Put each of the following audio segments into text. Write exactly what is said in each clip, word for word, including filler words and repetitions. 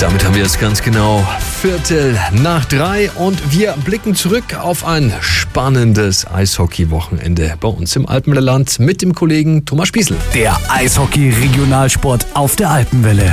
Damit haben wir es ganz genau Viertel nach drei und wir blicken zurück auf ein spannendes Eishockey-Wochenende bei uns im Alpenwelle-Land mit dem Kollegen Thomas Spießl. Der Eishockey-Regionalsport auf der Alpenwelle.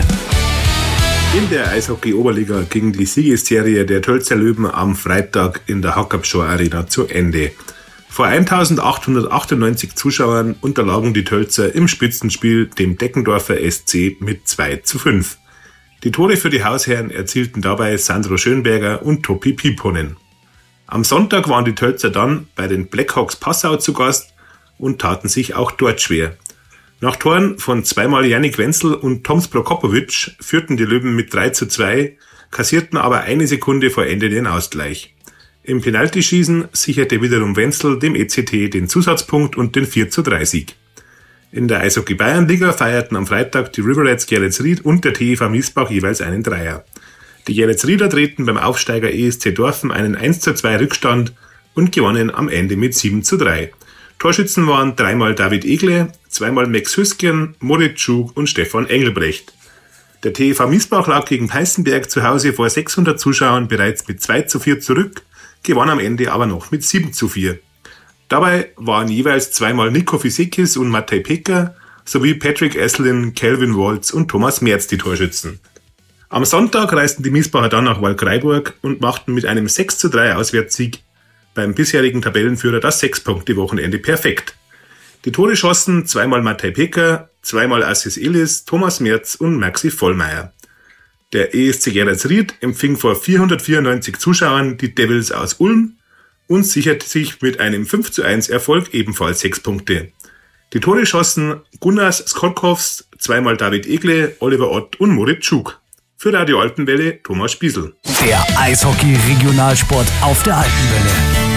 In der Eishockey-Oberliga ging die Siegesserie der Tölzer Löwen am Freitag in der Hackabschor Arena zu Ende. Vor eintausendachthundertachtundneunzig Zuschauern unterlagen die Tölzer im Spitzenspiel dem Deckendorfer S C mit zwei zu fünf. Die Tore für die Hausherren erzielten dabei Sandro Schönberger und Topi Piponen. Am Sonntag waren die Tölzer dann bei den Blackhawks Passau zu Gast und taten sich auch dort schwer. Nach Toren von zweimal Jannik Wenzel und Toms Prokopowitsch führten die Löwen mit drei zu zwei, kassierten aber eine Sekunde vor Ende den Ausgleich. Im Penaltyschießen sicherte wiederum Wenzel dem E C T den Zusatzpunkt und den vier zu drei Sieg. In der Eishockey-Bayern-Liga feierten am Freitag die River Rats Geretsried und der T E V Miesbach jeweils einen Dreier. Die Geretsrieder drehten beim Aufsteiger E S C Dorfen einen eins zu zwei Rückstand und gewannen am Ende mit sieben zu drei. Torschützen waren dreimal David Egle, zweimal Max Hüsken, Moritz Schug und Stefan Engelbrecht. Der T E V Miesbach lag gegen Peißenberg zu Hause vor sechshundert Zuschauern bereits mit zwei zu vier zurück, gewann am Ende aber noch mit sieben zu vier. Dabei waren jeweils zweimal Nico Fisekis und Matej Peker sowie Patrick Eslin, Calvin Waltz und Thomas Merz die Torschützen. Am Sonntag reisten die Miesbacher dann nach Waldkraiburg und machten mit einem sechs zu drei Auswärtssieg beim bisherigen Tabellenführer das Sechs-Punkte-Wochenende perfekt. Die Tore schossen zweimal Matej Peker, zweimal Assis Elis, Thomas Merz und Maxi Vollmeier. Der E S C Geretsried empfing vor vierhundertvierundneunzig Zuschauern die Devils aus Ulm und sicherte sich mit einem fünf zu eins Erfolg ebenfalls sechs Punkte. Die Tore schossen Gunnars Skorkovs, zweimal David Egle, Oliver Ott und Moritz Schug. Für Radio Alpenwelle Thomas Spießl. Der Eishockey-Regionalsport auf der Alpenwelle.